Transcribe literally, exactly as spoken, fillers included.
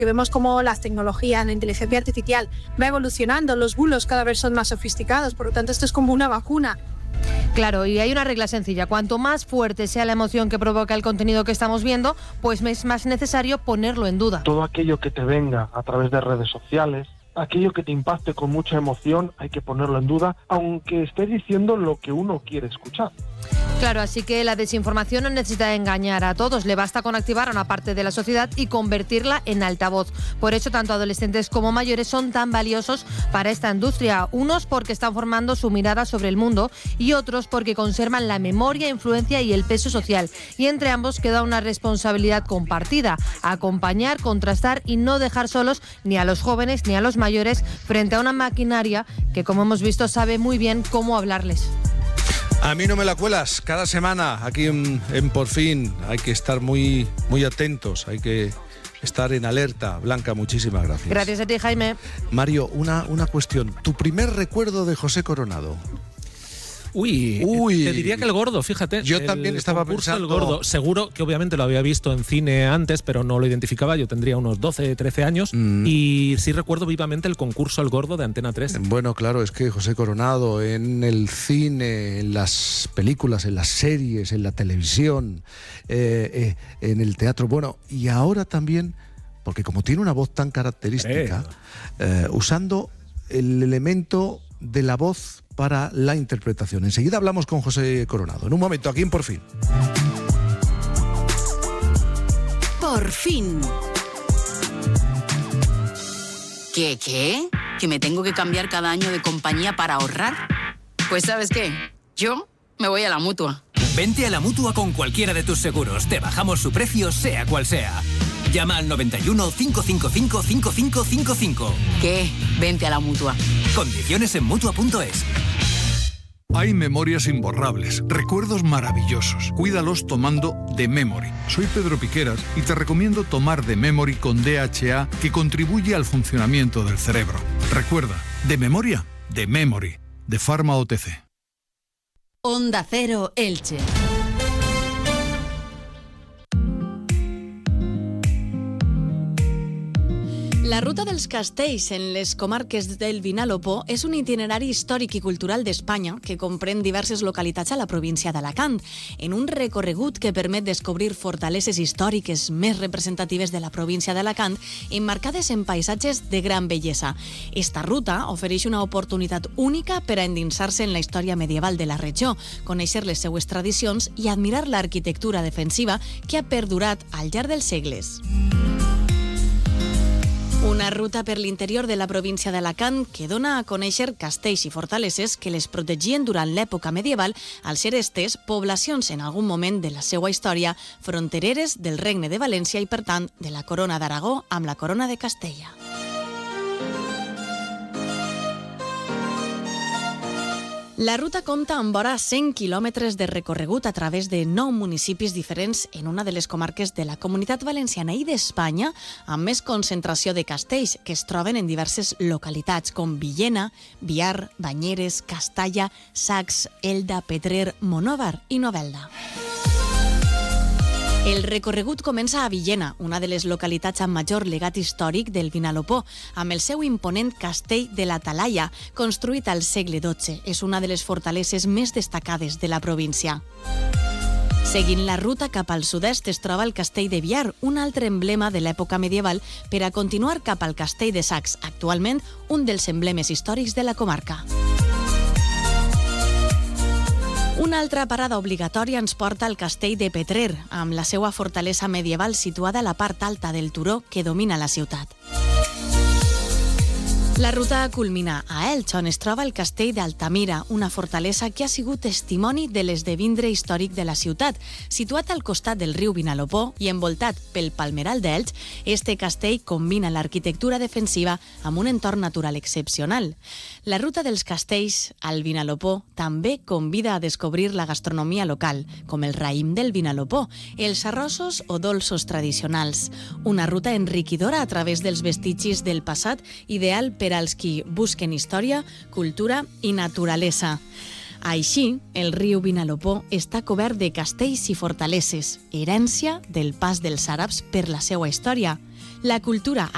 que vemos cómo las tecnologías, la inteligencia artificial va evolucionando, los bulos cada vez son más sofisticados, por lo tanto esto es como una vacuna. Claro, y hay una regla sencilla. Cuanto más fuerte sea la emoción que provoca el contenido que estamos viendo, pues es más necesario ponerlo en duda. Todo aquello que te venga a través de redes sociales, aquello que te impacte con mucha emoción, hay que ponerlo en duda, aunque esté diciendo lo que uno quiere escuchar. Claro, así que la desinformación no necesita engañar a todos, le basta con activar a una parte de la sociedad y convertirla en altavoz. Por eso tanto adolescentes como mayores son tan valiosos para esta industria, unos porque están formando su mirada sobre el mundo y otros porque conservan la memoria, influencia y el peso social. Y entre ambos queda una responsabilidad compartida, acompañar, contrastar y no dejar solos ni a los jóvenes ni a los mayores frente a una maquinaria que, como hemos visto, sabe muy bien cómo hablarles. A mí no me la cuelas. Cada semana aquí en, en Por Fin hay que estar muy, muy atentos, hay que estar en alerta. Blanca, muchísimas gracias. Gracias a ti, Jaime. Mario, una, una cuestión. ¿Tu primer recuerdo de José Coronado? Uy, Uy, te diría que El Gordo, fíjate. Yo también estaba pensando... El Gordo, seguro que obviamente lo había visto en cine antes, pero no lo identificaba. Yo tendría unos doce, trece años mm. y sí recuerdo vivamente el concurso El Gordo de Antena tres. Bueno, claro, es que José Coronado en el cine, en las películas, en las series, en la televisión, eh, eh, en el teatro, bueno, y ahora también, porque como tiene una voz tan característica, eh, usando el elemento de la voz para la interpretación. Enseguida hablamos con José Coronado. En un momento, aquí en Por Fin. Por Fin. ¿Qué, qué? ¿Que me tengo que cambiar cada año de compañía para ahorrar? Pues ¿sabes qué? Yo me voy a la Mutua. Vente a la Mutua con cualquiera de tus seguros. Te bajamos su precio, sea cual sea. Llama al noventa y uno, cinco cinco cinco, cinco cinco cinco cinco. ¿Qué? Vente a la Mutua. Condiciones en Mutua punto es. Hay memorias imborrables, recuerdos maravillosos. Cuídalos tomando The Memory. Soy Pedro Piqueras y te recomiendo tomar The Memory con D H A, que contribuye al funcionamiento del cerebro. Recuerda, de memoria, The Memory, de Pharma O T C. Onda Cero Elche. La Ruta dels Castells en les comarques del Vinalopó és un itinerari històric i cultural d'Espanya que comprèn diverses localitats a la província d'Alacant, en un recorregut que permet descobrir fortaleses històriques més representatives de la província d'Alacant, emmarcades en paisatges de gran bellesa. Esta ruta ofereix una oportunitat única per a endinsar-se en la història medieval de la regió, conèixer les seues tradicions i admirar l'arquitectura defensiva que ha perdurat al llarg dels segles. Una ruta per l'interior de la província d'Alacant que dona a conèixer castells i fortaleses que les protegien durant l'època medieval al ser estes poblacions en algun moment de la seva història frontereres del Regne de València i, per tant, de la Corona d'Aragó amb la Corona de Castella. La ruta compta amb vora cent quilòmetres de recorregut a través de nou municipis diferents en una de les comarques de la Comunitat Valenciana i d'Espanya, amb més concentració de castells que es troben en diverses localitats com Villena, Biar, Banyeres, Castalla, Sacs, Elda, Petrer, Monòvar i Novelda. El recorregut comença a Villena, una de les localitats amb major legat històric del Vinalopó, amb el seu imponent castell de la Talaia, construït al segle dotze. És una de les fortaleses més destacades de la província. Seguint la ruta cap al sud-est es troba el castell de Biar, un altre emblema de l'època medieval, per a continuar cap al castell de Sacs, actualment un dels emblemes històrics de la comarca. Una altra parada obligatòria ens porta al castell de Petrer, amb la seva fortalesa medieval situada a la part alta del turó que domina la ciutat. La ruta culmina a Elx, on es troba el castell d'Altamira, una fortalesa que ha sigut testimoni de l'esdevindre històric de la ciutat. Situat al costat del riu Vinalopó i envoltat pel palmeral d'Elx, este castell combina l'arquitectura defensiva amb un entorn natural excepcional. La ruta dels castells al Vinalopó també convida a descobrir la gastronomia local, com el raïm del Vinalopó, els arrossos o dolços tradicionals. Una ruta enriquidora a través dels vestigis del passat, ideal per als qui busquen història, cultura i naturalesa. Així, el riu Vinalopó està cobert de castells i fortaleses, herència del pas dels àrabs per la seva història. La cultura